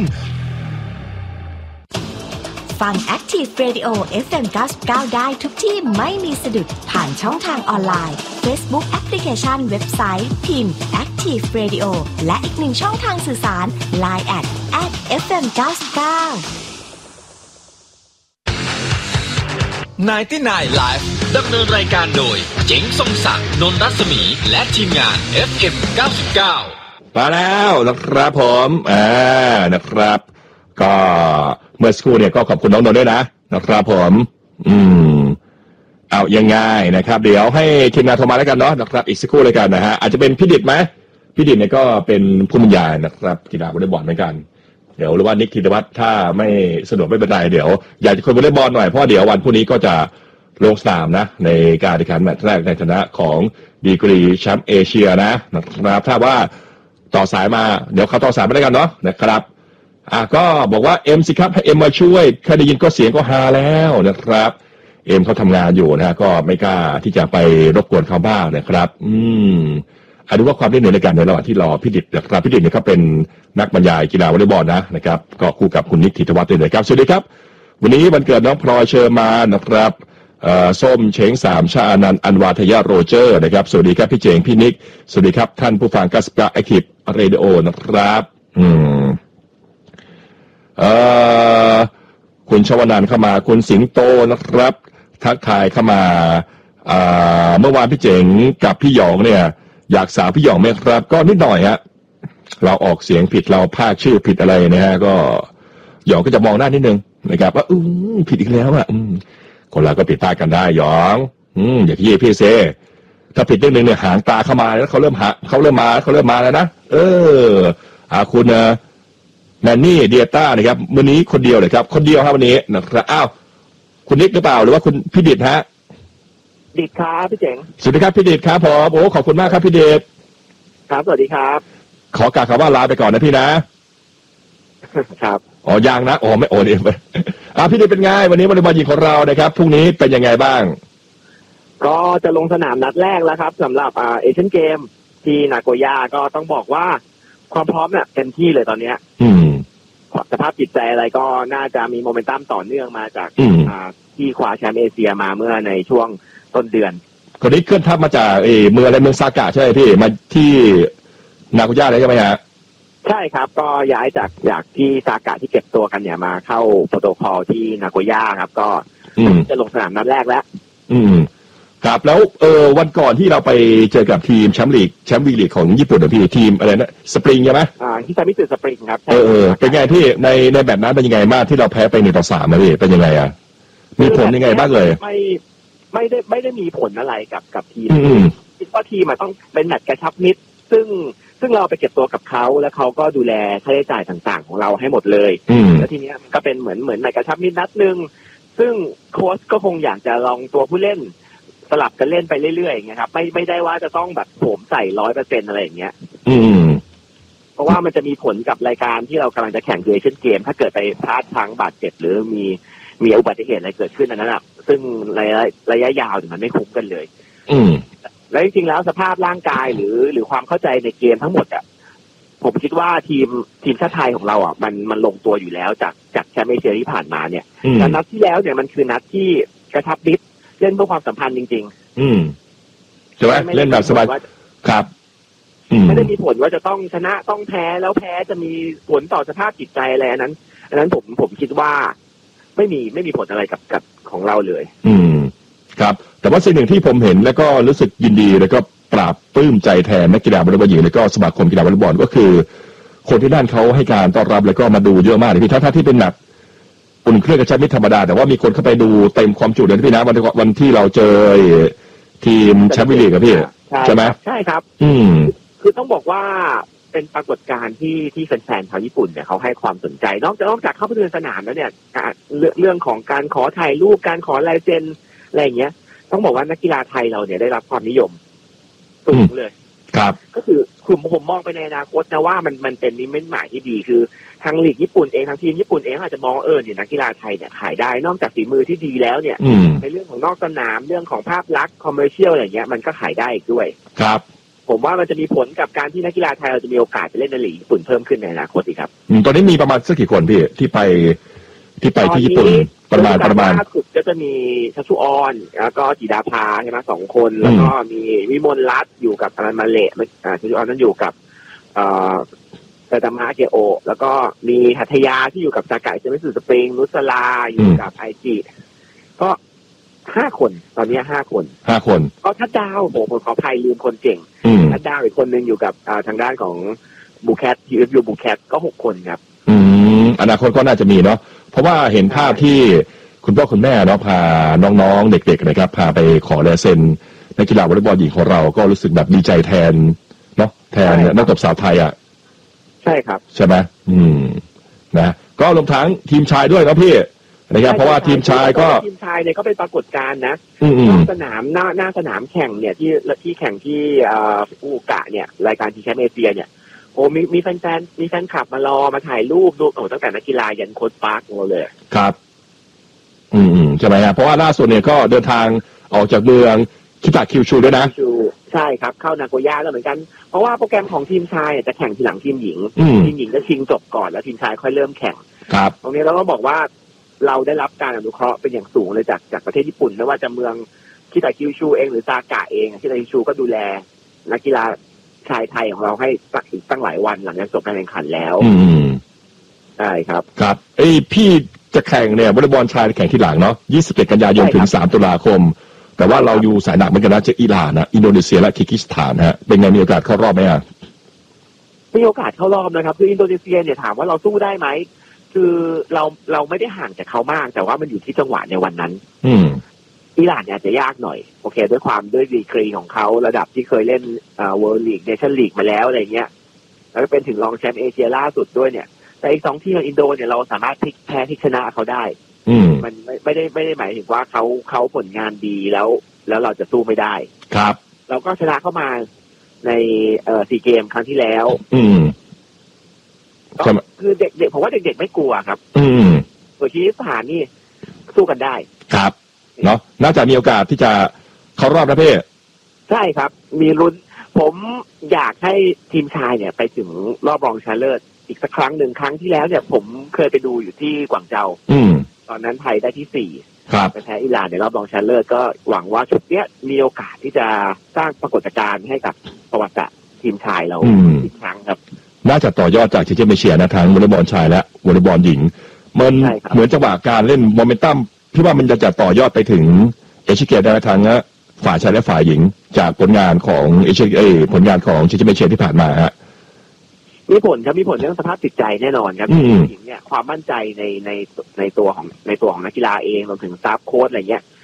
ฟัง Active Radio เอฟ เอ็ม เก้าสิบเก้า ได้ทุกที่ไม่มีสะดุดผ่านช่องทางออนไลน์ Facebook แอปพลิเคชันเว็บไซต์พิมพ์ Active Radio และอีกหนึ่งช่องทางสื่อสาร ไลน์ แอท แอท เอฟ เอ็ม เก้าสิบเก้าไนน์ตี้ไนน์ Live ดำเนินรายการโดยเจ๋งทรงศักดิ์นนท์รัศมีและทีมงาน เอฟ เอ็ม เก้าสิบเก้ามาแล้วนะครับผมอ่านะครับก็เมื่อสักครู่เนี่ยก็ขอบคุณน้องนนท์ด้วยนะนะครับผมอืมเอายังไงนะครับเดี๋ยวให้ทีมงานโทรมาแล้วกันเนาะนะครับอีกสักครู่เลยกันนะฮะอาจจะเป็นพี่ดิษฐ์ไหมพี่ดิษฐ์เนี่ยก็เป็นผู้บรรยายนะครับกีฬาวอลเลย์บอลเหมือนกันเดี๋ยวหรือว่านิกธีรวัฒน์ถ้าไม่สะดวกไม่เป็นไรเดี๋ยวอยากจะคุยวอลเลย์บอลหน่อยเพราะเดี๋ยววันพรุ่งนี้ก็จะลงสนามนะในการแข่งขันแมตช์แรกในฐานะของดีกรีแชมป์เอเชียนะนะครับถ้าว่าต่อสายมาเดี๋ยวเขาต่อสายมาด้วยกันเนาะนะครับอ่ะก็บอกว่าเอ็มสิครับให้เอ็มมาช่วยแค่ได้ยินก็เสียงก็ฮาแล้วนะครับเอ็มเขาทำงานอยู่นะฮะก็ไม่กล้าที่จะไปรบกวนเขาบ้างนะครับอืมอ่ะดูว่าความได้เหนื่อยในการในระหว่างที่รอพี่ดิษฐ์นะครับพี่ดิษฐ์เนี่ยเขาเป็นนักบรรยายกีฬาวอลเลย์บอลนะนะครับก็คู่กับคุณนิกธีรวัฒน์ด้วยนะครับสวัสดีครับวันนี้วันเกิดน้องพลอยเชอร์มานนะครับเอ่อส้มเฉงสามชาอนันต์อันวาทยาโรเจอร์นะครับสวัสดีครับพี่เจงพี่นิกสวัสดีครับท่านผู้ฟังกัสปะแอคทีฟเรดิโอนะครับอืมเอ่อคุณชวนันท์เข้ามาคุณสิงโตนะครับทักทายเข้ามาเอ่อเมื่อวานพี่เจ๋งกับพี่หยองเนี่ยอยากสาวพี่หยองไหมครับก็นิดหน่อยฮะเราออกเสียงผิดเราพากชื่อผิดอะไรนะฮะก็หยองก็จะมองหน้านิดนึงนะครับว่าอืมผิดอีกแล้วอ่ะอืมคนเราก็ผิดพลาดกันได้หยองอืมอย่าขี้พี่เซถ้าผิดนิดนึงเนี่ยหางตาเข้ามาแล้วเขาเริ่มหาเขาเริ่มมาเขาเริ่มมาแล้วนะเอออ่าคุณนะแมนนี่เดียต้านะครับวันนี้คนเดียวเลยครับคนเดียวครับวันนี้นะครับอ้าวคุณนิกหรือเปล่าหรือว่าคุณพี่ดิษฐ์ฮะดิษฐ์ครับพี่เจ๋งสวัสดีครับพี่ดิษฐ์ครับผมโอ้ขอบคุณมากครับพี่ดิษฐ์ครับสวัสดีครับขอกล่าวคำว่าลาไปก่อนนะพี่นะครับอ๋อยังนะอ๋อไม่โอนเองไปอ่าพี่ดิษฐ์เป็นไงวันนี้วอลเลย์บอลหญิงของเรานะครับพรุ่งนี้เป็นยังไงบ้างก็จะลงสนามนัดแรกแล้วครับสำหรับอ่าเอเชียนเกมที่นาโกย่าก็ต้องบอกว่าความพร้อมเนี่ยเต็มที่เลยตอนนี้อืมสภาพจิตใจอะไรก็น่าจะมีโมเมนตัมต่อเนื่องมาจากอ่าที่คว้าแชมป์เอเชียมาเมื่อในช่วงต้นเดือนคนนี้เคลื่อนทัพมาจากเอเมืองอะไรเมืองซากะใช่ไหมพี่มาที่นาโกย่าเลยใช่ไหมฮะใช่ครับก็ย้ายจากจากที่ซากะที่เก็บตัวกันเนี่ยมาเข้าโปรโตคอลที่นาโกย่าครับก็จะลงสนามนัดแรกแล้วอืมครับแล้วเออวันก่อนที่เราไปเจอกับทีมแชมป์ลีกแชมป์วีลีกของญี่ปุ่นนะพี่ทีมอะไรนะสปริงใช่ไหมอ่าที่ซามิสึสปริงครับเออเออเป็นไงพี่ในในแบบนั้นเป็นยังไงบ้างที่เราแพ้ไปหนึ่งต่อสามนะพี่เป็นยังไงอ่ะมีผลยังไงบ้างเลยไม่ไม่ได้ไม่ได้มีผลอะไรกับกับทีมอืมคิดว่าทีมมันต้องเป็นแมตช์กระชับมิตรซึ่งซึ่งเราไปเก็บตัวกับเขาแล้วเขาก็ดูแลค่าใช้จ่ายต่างๆของเราให้หมดเลยอืมแล้วทีเนี้ยมันก็เป็นเหมือนเหมือนแมตช์กระชับมิตรนัดนึงซึ่งโค้ชก็คงอยากจะลองตัวผู้เล่นสลับกันเล่นไปเรื่อยๆอย่างเงี้ยครับไม่ไม่ได้ว่าจะต้องแบบโผมใส่ร้อยเปอร์เซ็นต์อะไรอย่างเงี้ยอืมเพราะว่ามันจะมีผลกับรายการที่เรากำลังจะแข่งคือเอเชียนเกมถ้าเกิดไปพลาดพลั้งบาดเจ็บหรือมีมีอุบัติเหตุอะไรเกิดขึ้นอันนั้นอ่ะซึ่งระยะระยะยาวเนี่ยมันไม่คุ้มกันเลยอืมแล้วจริงๆแล้วสภาพร่างกายหรือหรือความเข้าใจในเกมทั้งหมดอ่ะผมคิดว่าทีมทีมชาติไทยของเราอ่ะมันมันลงตัวอยู่แล้วจากจากแชมป์เอเชียที่ผ่านมาเนี่ยอืมแต่นัดที่แล้วเนี่ยมันคือนัดที่กระชับมิตรเล่นเพื่อความสัมพันธ์จริงอืมใช่ไหมไม่เล่นแบบสบายว่าครับ อืมไม่ได้มีผลว่าจะต้องชนะต้องแพ้แล้วแพ้จะมีผลต่อสภาพจิตใจอะไรอันนั้นอันนั้นผมผมคิดว่าไม่มีไม่มีผลอะไรกับกับของเราเลยอืม ครับ แต่ว่าสิ่งหนึ่งที่ผมเห็นแล้วก็รู้สึกยินดีแล้วก็ปราบปลื้มใจแทนนักกีฬาวอลเลย์บอลหญิงแล้วก็สมาคมกีฬาวอลเลย์บอลก็คือ คนที่นั่นเขาให้การต้อนรับแล้วก็มาดูเยอะมากเลยพี่ถ้าถ้าที่เป็นแบบอุ่นเครื่องกระชับมิตรธรรมดาแต่ว่ามีคนเข้าไปดูเต็มความจุเลยนะพี่นะวันวันที่เราเจอทีมแชมเปี้ยนลีกกับพี่ใช่ไหมใช่ครับอืมคือต้องบอกว่าเป็นปรากฏการณ์ที่ที่แฟนๆชาวญี่ปุ่นเนี่ยเขาให้ความสนใจนอกจากนอกจากเข้าไปเดินสนามแล้วเนี่ยการเรื่องเรื่องของการขอถ่ายรูปการขอลายเซ็นอะไรอย่างเงี้ยต้องบอกว่านักกีฬาไทยเราเนี่ยได้รับความนิยมสูงเลยครับก็คือคือผมมองไปในอนาคตนะว่ามันมันเป็นนิมิตหมายที่ดีคือทางลีกญี่ปุ่นเองทางทีมญี่ปุ่นเองอาจจะมองเออเนี่ยนักกีฬาไทยเนี่ยขายได้นอกจากฝีมือที่ดีแล้วเนี่ยอืมในเรื่องของนอกสนามเรื่องของภาพลักษณ์คอมเมอร์เชียลอะไรเงี้ยมันก็ขายได้อีกด้วยครับผมว่ามันจะมีผลกับการที่นักกีฬาไทยเราจะมีโอกาสไปเล่นในลีกญี่ปุ่นเพิ่มขึ้นในอนาคตอีกครับอืมตอนนี้มีประมาณสักกี่คนพี่ที่ไปที่ไปที่ญี่ปุ่นประมาณประมาณล่าสุดก็จะมีชัชชุออนแล้วก็จิดาภาใช่ไหมสองคนแล้วก็มีวิมลรัตน์อยู่กับอารันมาเละอ่าชัชชุออนนั้นอยู่กับเอ่อซาตามะเกโอแล้วก็มีหัตถยาที่อยู่กับจากะเซมิสุสปริงนุสลาอยู่กับไอจิก็ห้าคนตอนนี้ห้าคนห้าคนก็ทัดดาวโอ้ผมขออภัยลืมคนเก่งอืมทัดดาวอีกคนนึงอยู่กับอ่าทางด้านของบูแคทยูเอฟยูบูแคทก็หกคนครับอืมอนาคตก็น่าจะมีเนาะเพราะว่าเห็นภาพที่คุณพ่อคุณแม่เนาะพาน้องๆเด็กๆนะครับพาไปขอลายเซ็นนักกีฬาวอลเลย์บอลหญิงของเราก็รู้สึกแบบดีใจแทนเนาะแทนนักตบสาวไทยอ่ะใช่ครับใช่ไหมอืมนะก็รวมทั้งทีมชายด้วยเนาะพี่นะครับเพราะว่าทีมชายก็ทีมชายเนี่ยก็เป็นปรากฏการณ์นะอืมนอกสนามหน้าหน้าสนามแข่งเนี่ยที่ที่แข่งที่อ่าฟุกุโอกะเนี่ยรายการชิงแชมป์เอเชียเนี่ยโอ้มีมีแฟนๆมีแฟนคลับมารอมาถ่ายรูปดูโอ้ตั้งแต่นักกีฬายันโค้ชปาร์คเลยครับ อืมอืมใช่ไหมฮะเพราะว่าล่าสุดเนี่ยก็เดินทางออกจากเมืองคิตาคิวชูด้วยนะชูใช่ครับเข้านาโกย่าแล้วเหมือนกันเพราะว่าโปรแกรมของทีมชายเนี่ยจะแข่งทีหลังทีมหญิงอืมทีมหญิงจะชิงจบก่อนแล้วทีมชายค่อยเริ่มแข่งครับตรงนี้เราก็บอกว่าเราได้รับการอนุเคราะห์เป็นอย่างสูงเลยจากจากประเทศญี่ปุ่นไม่ว่าจะเมืองคิตาคิวชูเองหรือซากะเองคิตาคิวชูก็ดูแลนักกีฬาชายไทยของเราให้สักอีกตั้งหลายวันหลังจากจบการแข่งขันแล้วอืมใช่ครับครับเอ้ยพี่จะแข่งเนี่ยวอลเลย์บอลชายแข่งที่หลังเนาะยี่สิบเอ็ดกันยายนถึงสามตุลาคมแต่ว่าเราอยู่สายหนักเหมือนกันนะเจออิหร่านนะอินโดนีเซียและคิร์กิสถานฮะเป็นไงมีโอกาสเข้ารอบไหมอ่ะมีโอกาสเข้ารอบนะครับคืออินโดนีเซียเนี่ยถามว่าเราสู้ได้ไหมคือเราเราไม่ได้ห่างจากเขามากแต่ว่ามันอยู่ที่จังหวะในวันนั้นอืมอิหร่านเนี่ยจะยากหน่อยโอเคด้วยความด้วยดีกรีของเขาระดับที่เคยเล่นอ่า World League Nation League มาแล้วอะไรเงี้ยแล้วก็เป็นถึงรองแชมป์เอเชียล่าสุดด้วยเนี่ยแต่อีกสองที่ของอินโดเนี่ยเราสามารถพลิกแพ้พลิกชนะเขาได้อืมมันไม่ไม่ได้ไม่ได้หมายถึงว่าเขาเขาผลงานดีแล้ว แล้วเราจะสู้ไม่ได้ครับเราก็ชนะเข้ามาในเอ่อซีเกมครั้งที่แล้วอืมก็คือเด็กๆผมว่าเด็กๆไม่กลัวครับอืมตัวที่สถานนี่สู้กันได้ครับเนาะน่าจะมีโอกาสที่จะเข้ารอบนะพี่ใช่ครับ มีลุ้นผมอยากให้ทีมชายเนี่ยไปถึงรอบรองชนะเลิศอีกสักครั้งหนึ่งครั้งที่แล้วเนี่ยผมเคยไปดูอยู่ที่กวางเจาอืมตอนนั้นไทยได้ที่สี่ครับไปแพ้อิหร่านในรอบรองชนะเลิศก็หวังว่าชุดเนี้ยมีโอกาสที่จะสร้างปรากฏการณ์ให้กับประวัติศาสตร์ทีมชายเราอืมอีกครั้งครับน่าจะต่อยอดจากเชนเจเมเชียนะทั้งวอลเลย์บอลชายและวอลเลย์บอลหญิงมันใช่ครับเหมือนจังหวะการเล่นโมเมนตัมพี่ว่ามันจะจะต่อยอดไปถึงเอเชียเกมได้ทั้งฝ่ายชายและฝ่ายหญิง จากผลงานของเอเชียเอยผลงานของเชนเจเมเชียที่ผ่านมาฮะมีผลครับมีผลเรื่องสภาพจิตใจแน่นอนครับอืมทีมเนี่ยความมั่นใจในในในตัวของในตัวของนักกีฬาเองรวมถึงสตาฟโค้ชอะไรเงี้ย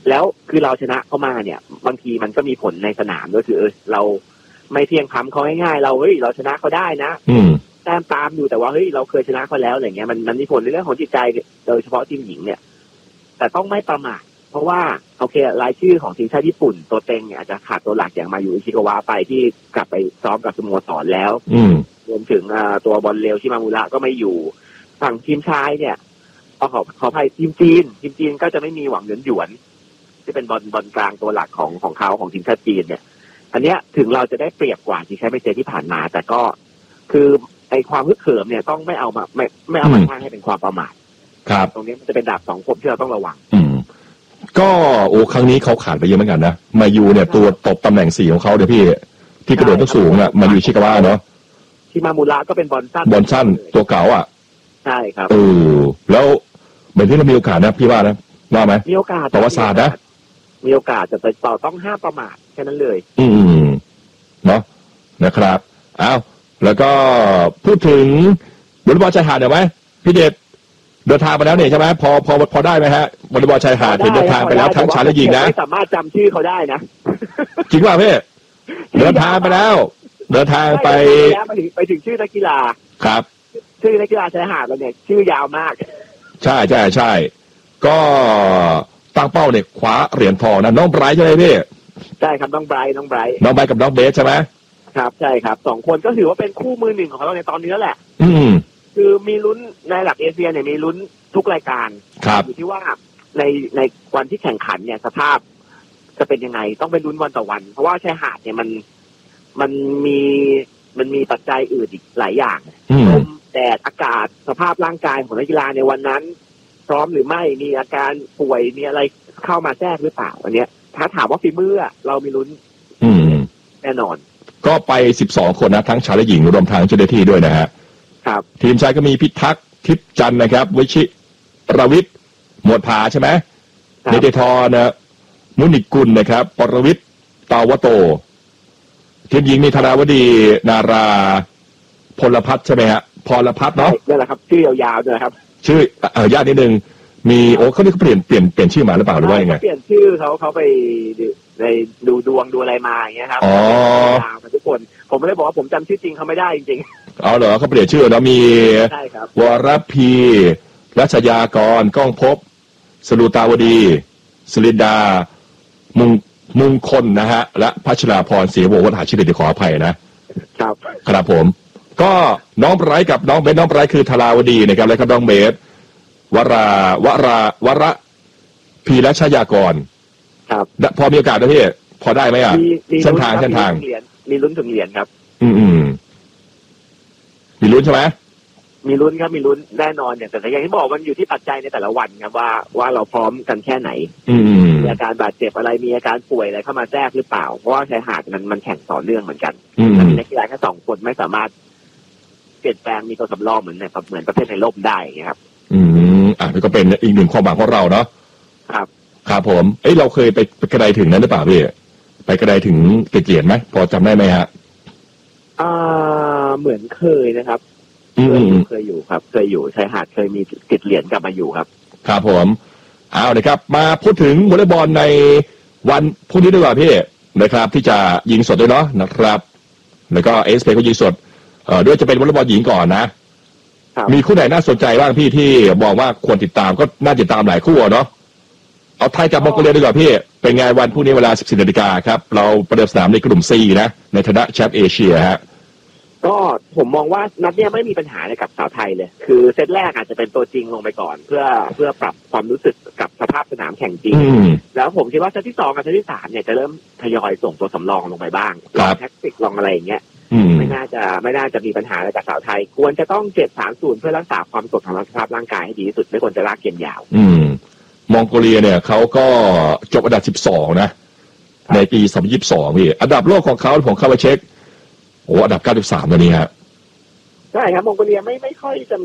แล้วคือเราชนะเข้ามาเนี่ยบางทีมันก็มีผลในสนามด้วยคือเออเราไม่เพียงพำเขาง่ายๆเราเฮ้ยเราชนะเขาได้นะแต้มตามอยู่แต่ว่าเฮ้ยเราเคยชนะเขาแล้วอะไรเงี้ยมันมันมีผลในเรื่องของจิตใจโดยเฉพาะทีมหญิงเนี่ยแต่ต้องไม่ประมาทเพราะว่าโอเครายชื่อของทีมชาติญี่ปุ่นตัวเต็งเนี่ยอาจจะขาดตัวหลักอย่างมายูอิชิกาวะไปที่กลับไปซ้อมกับสโมสรแล้วรวมถึงตัวบอลเลวชิมามุระก็ไม่อยู่ฝั่งทีมชายเนี่ยขอขออภัยทีมจีนทีมจีนก็จะไม่มีหวังเหวินหยวนที่เป็นบอลบอลกลางตัวหลักของของเขาของทีมชาติจีนเนี่ยอันเนี้ยถึงเราจะได้เปรียบกว่าที่ใช้ไม่เจที่ผ่านมาแต่ก็คือไอความฮึกเหิมเนี่ยต้องไม่เอามาไม่ไม่เอามาสร้างให้เป็นความประมาทครับตรงนี้มันจะเป็นดาบสองคมที่เราต้องระวังอืมก็โอ้ครั้งนี้เขาขาดไปเยอะเหมือนกันนะมายูเนี่ยตัวตบตำแหน่งสี่ของเขาเดี๋ยวพี่ที่กระโดดต้องสูงอ่ะมายูชิกาวะเนาะที่มามูระก็เป็นบอลสั้นบอลสั้นตัวเก่าอ่ะใช่ครับเออแล้วเหมือนที่เรามีโอกาสนะพี่ว่านะว่าไหมมีโอกาสประวัติศาสตร์นะมีโอกาสจะไปต่อต้องห้ามประมาทแค่นั้นเลยอืมเนาะนะครับอ้าวแล้วก็พูดถึงวอลเลย์บอลชายหาดเดี๋ยวไหมพี่เดชเดินทางไปแล้วเนี่ยใช่ไหมพอพอพอได้ไหมฮะวอลเลย์บอลชายหาดเดินทางไปแล้วทั้งชายและหญิงนะไม่สามารถจำชื่อเขาได้นะจริงป่ะพี่เดินทางไปแล้วเดินทางไปไปถึงไปถึงชื่อนักกีฬาครับชื่อนักกีฬาชายหาดเราเนี่ยชื่อยาวมากใช่ใช่ใช่ก็ตั้งเป้าเนี่ยคว้าเหรียญทองนะน้องไบรท์ใช่ไหมพี่ใช่ครับน้องไบรท์น้องไบรท์น้องไบรท์กับน้องเบสใช่ไหมครับใช่ครับสองคนก็ถือว่าเป็นคู่มือหนึ่งของเราในตอนนี้แล้วแหละอืมคือมีลุ้นในหลักเอเชียเนี่ยมีลุ้นทุกรายการอยู่ที่ว่าในในวันที่แข่งขันเนี่ยสภาพจะเป็นยังไงต้องไปลุ้นวันต่อวันเพราะว่าชายหาดเนี่ยมันมันมีมันมีปัจจัยอื่นอีกหลายอย่างลมแดดอากาศสภาพร่างกายของนักกีฬาในวันนั้นพร้อมหรือไม่มีอาการป่วยมีอะไรเข้ามาแทรกหรือเปล่าอันเนี้ยถ้าถามว่าฝีมือเรามีลุ้นแน่นอนก็ไปสิบสองคนนะทั้งชายและหญิงรวมทั้งเจ้าหน้าที่ด้วยนะฮะครับทีมชายก็มีพิทักษ์ทิพย์จันทร์นะครับวิชิรวิทย์หมวดผาใช่ไหมเนเธทรนะมุนิกุลนะครับปรวิทย์ตาวโตทีมหญิงมีธนาวดีนาราพลพัฒน์ใช่ไหมฮะพลพัฒน์เนาะนี่แหละครับชื่อยาวๆด้วยครับชื่อเออญาตินิดนึงมีโอ้เขาเรียกเขาเปลี่ยนเปลี่ยนเปลี่ยนชื่อมาหรือเปล่าหรือว่ายังไงเปลี่ยนชื่อเขาเขาไปในดูดวงดูอะไรมาอย่างเงี้ยครับอ๋อทุกคนผมไม่ได้บอกว่าผมจำชื่อจริงเขาไม่ได้จริงๆเอาเหรอเขาเปลี่ยนชื่อแล้วมีใช่ครับวรพีรัชยากรก้องภพสรุตาวดีสลิดามุงมุงคนนะฮะและพัชราพรศรีวงศ์วัฒนาชิเดชขออภัยนะครับครับผมก็น้องไบรท์กับน้องเบสน้องไบรท์คือธาราวดีนะครับแล้วก็น้องเบสวราวราวระพีรัชยากรครับพอมีโอกาสนะพี่พอได้ไหมอ่ะเส้นทางเส้นทางมีลุ้นถึงเหรียญครับอืมอืมมีลุ้นใช่ไหมมีลุ้นครับมีลุ้นแน่นอนอย่างแต่อย่างที่บอกมันอยู่ที่ปัจจัยในแต่ละวันครับว่าว่าเราพร้อมกันแค่ไหนมีอาการบาดเจ็บอะไรมีอาการป่วยอะไรเข้ามาแทรกหรือเปล่าเพราะว่าชายหาดมันมันแข่งต่อเนื่องเหมือนกันมีนักกีฬาแค่สองคนไม่สามารถเปลี่ยนแปลงมีตัวสำรองเหมือนในเหมือนประเภทในร่มได้ครับอืมอ่ะนี่ก็เป็นอีกหนึ่งความหวังของเราเนาะครับครับผมเอ้ยเราเคยไปกระไดถึงนั้นหรือเปล่าพี่ไปกระไดถึงเกียรติไหมพอจำได้ไหมฮะอ่าเหมือนเคยนะครับเคยเคยอยู่ครับเคยอยู่ชายหาดเคยมีติดเหรียญกลับมาอยู่ครับครับผมเอาเลยครับมาพูดถึงวอลเลย์บอลในวันพรุ่งนี้ดีกว่าพี่นะครับที่จะยิงสดด้วยเนาะนะครับแล้วก็เอสเพก็ยิงสดเอ่อด้วยจะเป็นวอลเลย์บอลหญิงก่อนนะมีคู่ไหนน่าสนใจบ้างพี่ที่บอกว่าควรติดตามก็น่าติดตามหลายคู่เนาะเอาไทยกับมองโกเลียดีกว่าพี่เป็นไงวันพรุ่งนี้เวลา สิบสี่นาฬิกา นครับเราประเดิมสนามในกลุ่ม C นะในฐานะแชมป์เอเชียฮะก็ผมมองว่านัดเนี้ยไม่มีปัญหาเลยกับสาวไทยเลยคือเซตแรกอาจจะเป็นตัวจริงลงไปก่อนเพื่อเพื่อปรับความรู้สึกกับสภาพสนามแข่งจริงแล้วผมคิดว่าเซตที่สองกับเซตที่สามเนี่ยจะเริ่มทยอยส่งตัวสำรองลงไปบ้างลองแท็กติกลองอะไรอย่างเงี้ยไม่น่าจะไม่น่าจะมีปัญหาอะไรกับสาวไทยควรจะต้องเจ็บสามศูนย์เพื่อรักษาความสดของสภาพร่างกายให้ดีที่สุดไม่ควรจะลากเกมยาวอืมมองโกเลียเนี่ยเขาก็จบอันดับสิบสองนะในปีสองพันยี่สิบสองพี่อันดับโลกของเขาผมเข้าไปเช็คโอ้อันดับเก้าสิบสามตอนนี้ฮะใช่ครับมองโกเลียไม่ไม่ค่อยจะ